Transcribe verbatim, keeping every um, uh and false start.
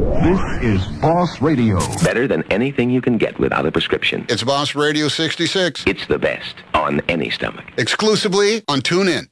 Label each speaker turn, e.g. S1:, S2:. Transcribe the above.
S1: This is Boss Radio.
S2: Better than anything you can get without a prescription.
S3: It's Boss Radio sixty-six.
S2: It's the best on any stomach.
S3: Exclusively on TuneIn.